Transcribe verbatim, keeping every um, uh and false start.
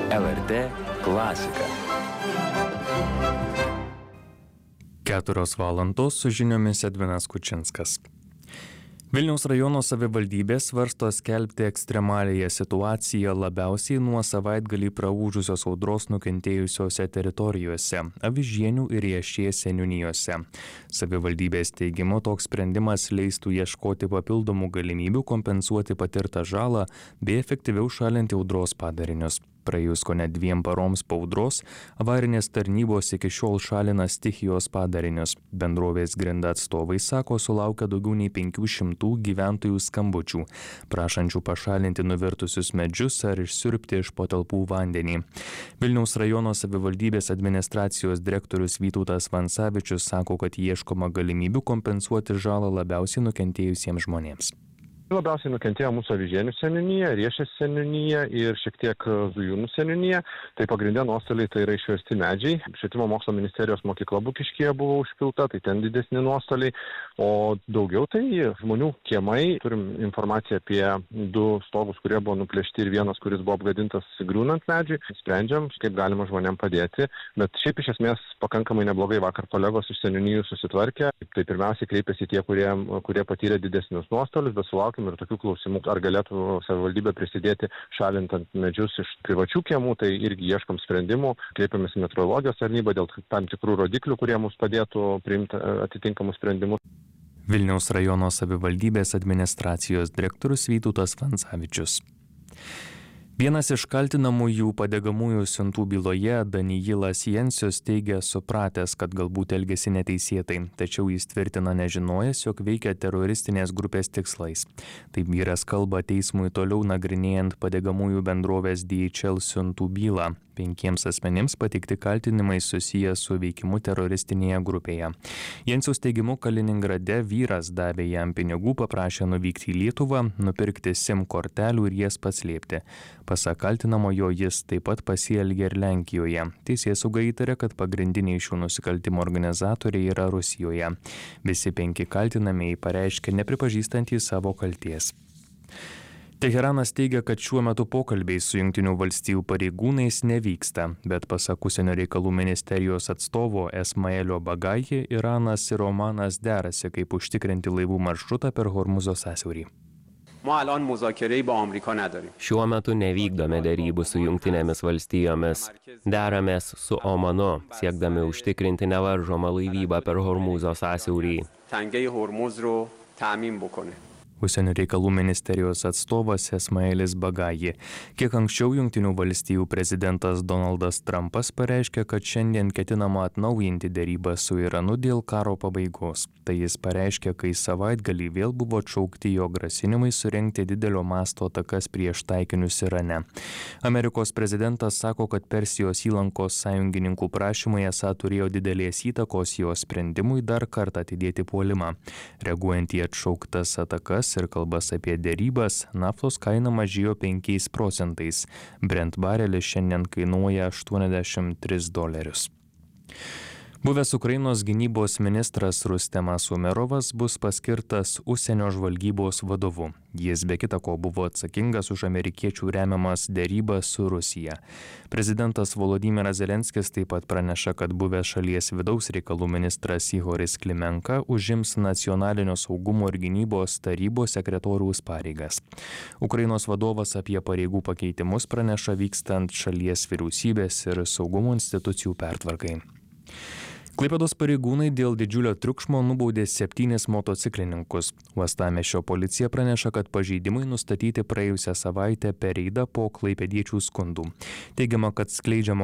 L R T klasika. Keturios valandos su žiniomis Edvinas Kučinskas. Vilniaus rajono savivaldybė svarsto skelbti ekstremaliąją situaciją labiausiai nuo savaitgalį praūžusios audros nukentėjusiose teritorijose – Avižienių ir Riešės seniūnijose. Savivaldybės teigimu toks sprendimas leistų ieškoti papildomų galimybių kompensuoti patirtą žalą bei efektyviau šalinti audros padarinius. Praėjus kone dviem paroms po audros, avarinės tarnybos iki šiol šalina stichijos padarinius. Bendrovės Grinda atstovai sako, sulaukia daugiau nei penkių šimtų gyventojų skambučių, prašančių pašalinti nuvirtusius medžius ar išsiurbti iš patalpų vandenį. Vilniaus rajono savivaldybės administracijos direktorius Vytautas Vansavičius sako, kad ieškoma galimybių kompensuoti žalą labiausiai nukentėjusiems žmonėms. Labiausiai nukentėjo mūsų Avižienių seniūnija, Riešės seniūnija ir šiek tiek Zujūnų seniūnija. Tai pagrindė nuostoliai tai yra išversti medžiai. Švietimo mokslo ministerijos mokykla Bukiškyje buvo užpilta, tai ten didesni nuostoliai. O daugiau tai žmonių kiemai. Turim informaciją apie du stogus, kurie buvo nuplėšti ir vienas, kuris buvo apgadintas griūnant medžiui. Sprendžiam, kaip galima žmonėm padėti. Bet šiaip iš esmės pakankamai neblogai vakar kolegos iš seniūnijų susitvarkė. Tai pirmiausiai kreipėsi tie, kurie, kurie patyrė didesnius nuostolius, bet sulaukė ir tokių klausimų, ar galėtų savivaldybė prisidėti šalintant medžius iš privačių kiemų, tai irgi ieškom sprendimų, kreipiamės į meteorologijos tarnybą dėl tam tikrų rodiklių, kurie mums padėtų priimti atitinkamus sprendimus. Vilniaus rajono savivaldybės administracijos direktorius Vytautas Vansavičius. Vienas iš kaltinamųjų padegamųjų siuntų byloje, Danijilas Jensius, teigia supratęs, kad galbūt elgėsi neteisėtai, tačiau jis tvirtina nežinojęs, jog veikia teroristinės grupės tikslais. Taip vyras kalba teismui toliau nagrinėjant padegamųjų bendrovės D H L siuntų bylą. Penkiems asmenims pateikti kaltinimai susiję su veikimu teroristinėje grupėje. Jensiaus teigimu, Kaliningrade vyras davė jam pinigų, paprašė nuvykti į Lietuvą, nupirkti SIM kortelių ir jas paslėpti. Pasak kaltinamojo, jis taip pat pasielgė ir Lenkijoje. Teisėsauga įtarė, kad pagrindiniai šių nusikaltimų organizatoriai yra Rusijoje. Visi penki kaltinamieji pareiškė nepripažįstantys savo kaltės. Teheranas teigia, kad šiuo metu pokalbiai su Jungtinių valstijų pareigūnais nevyksta, bet pasak užsienio reikalų ministerijos atstovo Esmaelio Bagaji, Iranas ir Omanas derasi, kaip užtikrinti laivų maršrutą per Hormuzo sąsiaurį. Šiuo metu nevykdome derybų su Jungtinėmis valstijomis. Deramės su Omanu, siekdami užtikrinti nevaržomą laivybą per Hormuzo sąsiaurį. Užsienio reikalų ministerijos atstovas Esmaelis Bagaji. Kiek anksčiau Jungtinių valstijų prezidentas Donaldas Trumpas pareiškė, kad šiandien ketinama atnaujinti derybas su Iranu dėl karo pabaigos. Tai jis pareiškė, kai savaitgalį vėl buvo atšaukti jo grasinimai surengti didelio masto atakas prieš taikinius Irane. Amerikos prezidentas sako, kad Persijos įlankos sąjungininkų prašymai esą turėjo didelės įtakos jo sprendimui dar kartą atidėti puolimą. Reaguojant į atšauktas atakas ir kalbas apie derybas, naftos kaina mažėjo penkiais procentais. Brent barelis šiandien kainuoja aštuoniasdešimt tris dolerius. Buvęs Ukrainos gynybos ministras Rustemas Umerovas bus paskirtas užsienio žvalgybos vadovu. Jis be kita ko buvo atsakingas už amerikiečių remiamas derybas su Rusija. Prezidentas Volodymyras Zelenskis taip pat praneša, kad buvęs šalies vidaus reikalų ministras Igoris Klimenka užims nacionalinio saugumo ir gynybos tarybos sekretoriaus pareigas. Ukrainos vadovas apie pareigų pakeitimus praneša vykstant šalies vyriausybės ir saugumo institucijų pertvarkai. Klaipėdos pareigūnai dėl didžiulio triukšmo nubaudė septynis motociklininkus. Uostamiesčio policija praneša, kad pažeidimai nustatyti praėjusią savaitę per reidą po klaipėdiečių skundų. Teigiama, kad skleidžiama